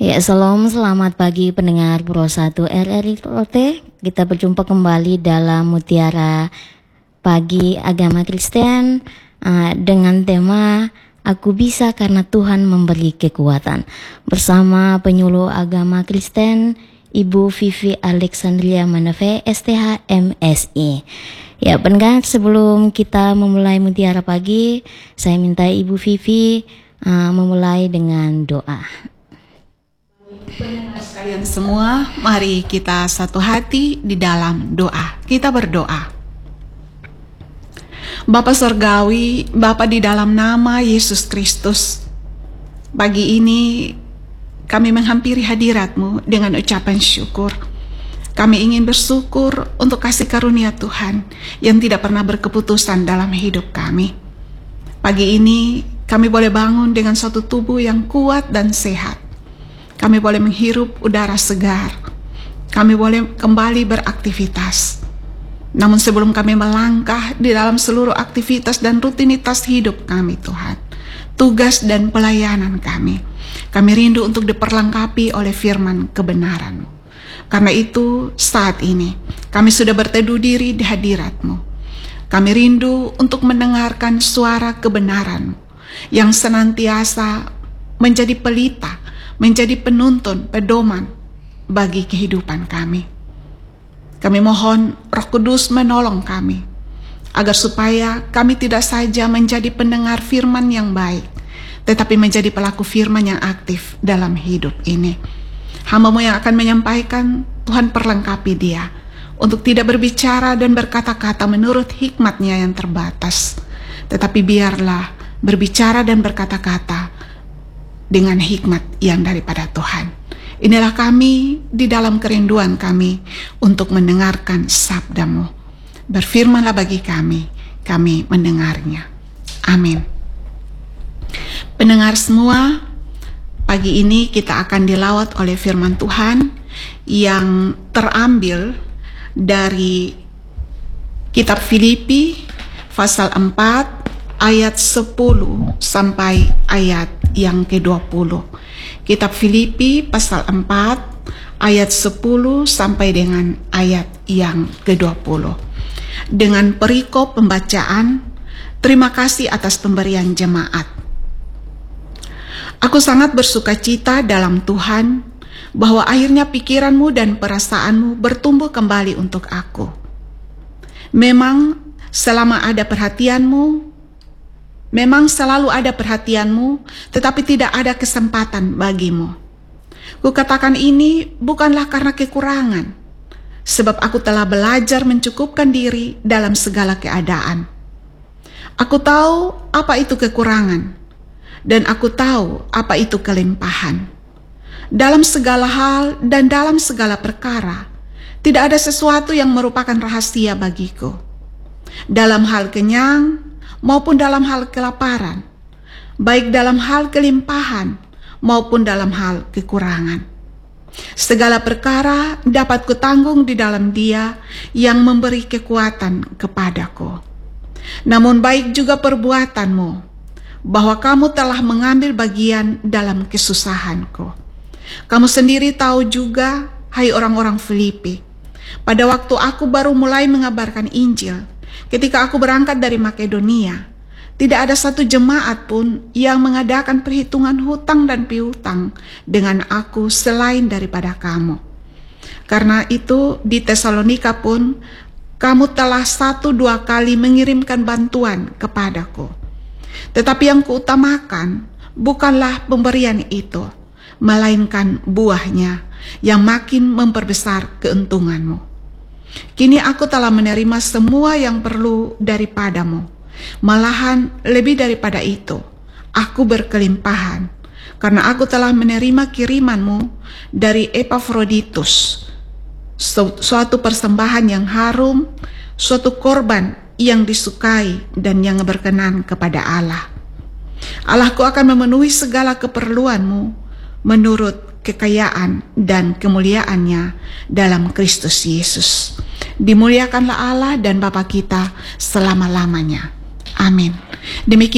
Ya, selamat pagi pendengar Pro 1 RRI Lote. Kita berjumpa kembali dalam Mutiara Pagi Agama Kristen dengan tema Aku Bisa Karena Tuhan Memberi Kekuatan, bersama penyuluh agama Kristen Ibu Vivi Alexandria Manave STH MSI. Ya pendengar, sebelum kita memulai Mutiara Pagi, saya minta Ibu Vivi memulai dengan doa. Pendengar sekalian semua, mari kita satu hati di dalam doa. Kita berdoa. Bapa Surgawi, Bapa di dalam nama Yesus Kristus, pagi ini kami menghampiri hadirat-Mu dengan ucapan syukur. Kami ingin bersyukur untuk kasih karunia Tuhan yang tidak pernah berkeputusan dalam hidup kami. Pagi ini kami boleh bangun dengan suatu tubuh yang kuat dan sehat. Kami boleh menghirup udara segar. Kami boleh kembali beraktivitas. Namun sebelum kami melangkah di dalam seluruh aktivitas dan rutinitas hidup kami, Tuhan, tugas dan pelayanan kami rindu untuk diperlengkapi oleh firman kebenaran-Mu. Karena itu saat ini kami sudah berteduh diri di hadirat-Mu. Kami rindu untuk mendengarkan suara kebenaran-Mu yang senantiasa menjadi pelita, menjadi penuntun, pedoman bagi kehidupan kami. Kami mohon Roh Kudus menolong kami, agar supaya kami tidak saja menjadi pendengar firman yang baik, tetapi menjadi pelaku firman yang aktif dalam hidup ini. Hamba-Mu yang akan menyampaikan, Tuhan perlengkapi dia, untuk tidak berbicara dan berkata-kata menurut hikmat-Nya yang terbatas, tetapi biarlah berbicara dan berkata-kata dengan hikmat yang daripada Tuhan. Inilah kami di dalam kerinduan kami untuk mendengarkan sabda-Mu. Berfirmanlah bagi kami mendengarnya. Amin. Pendengar semua, pagi ini kita akan dilawat oleh firman Tuhan yang terambil dari kitab Filipi pasal 4 ayat 10 sampai ayat yang ke-20. Kitab Filipi pasal 4 ayat 10 sampai dengan ayat yang ke-20. Dengan perikop pembacaan, terima kasih atas pemberian jemaat. Aku sangat bersukacita dalam Tuhan bahwa akhirnya pikiranmu dan perasaanmu bertumbuh kembali untuk aku. Memang selama ada perhatianmu, memang selalu ada perhatianmu, tetapi tidak ada kesempatan bagimu. Kukatakan ini bukanlah karena kekurangan, sebab aku telah belajar mencukupkan diri dalam segala keadaan. Aku tahu apa itu kekurangan, dan aku tahu apa itu kelimpahan. Dalam segala hal dan dalam segala perkara, tidak ada sesuatu yang merupakan rahasia bagiku. Dalam hal kenyang maupun dalam hal kelaparan, baik dalam hal kelimpahan maupun dalam hal kekurangan. Segala perkara dapat kutanggung di dalam Dia yang memberi kekuatan kepadaku. Namun baik juga perbuatanmu, bahwa kamu telah mengambil bagian dalam kesusahanku. Kamu sendiri tahu juga, hai orang-orang Filipi, pada waktu aku baru mulai mengabarkan Injil, ketika aku berangkat dari Makedonia, tidak ada satu jemaat pun yang mengadakan perhitungan hutang dan piutang dengan aku selain daripada kamu. Karena itu di Tesalonika pun kamu telah 1-2 kali mengirimkan bantuan kepadaku. Tetapi yang kuutamakan bukanlah pemberian itu, melainkan buahnya yang makin memperbesar keuntunganmu. Kini aku telah menerima semua yang perlu daripadamu. Malahan lebih daripada itu, aku berkelimpahan, karena aku telah menerima kirimanmu dari Epafroditus, suatu persembahan yang harum, suatu korban yang disukai dan yang berkenan kepada Allah. Allahku akan memenuhi segala keperluanmu menurut kekayaan dan kemuliaannya dalam Kristus Yesus. Dimuliakanlah Allah dan Bapa kita selama-lamanya. Amin. Demikian